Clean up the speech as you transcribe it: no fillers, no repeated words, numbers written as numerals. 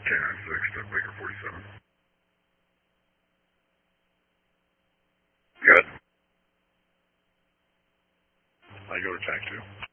K96, Doug Baker 47. Good. I go to TAC 2.